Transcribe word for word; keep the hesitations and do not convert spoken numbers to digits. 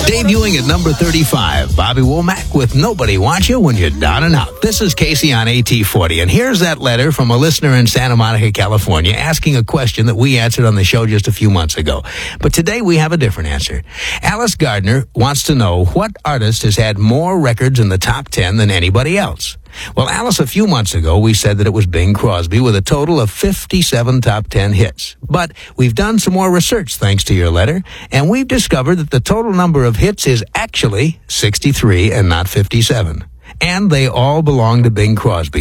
Debuting at number thirty-five, Bobby Womack with Nobody Wants You When You're Down and Out. This is Casey on A T forty, and here's that letter from a listener in Santa Monica, California, asking a question that we answered on the show just a few months ago. But today we have a different answer. Alice Gardner wants to know what artist has had more records in the top ten than anybody else. Well, Alice, a few months ago, we said that it was Bing Crosby with a total of fifty-seven top ten hits. But we've done some more research thanks to your letter, and we've discovered that the total number of hits is actually sixty-three and not fifty-seven. And they all belong to Bing Crosby.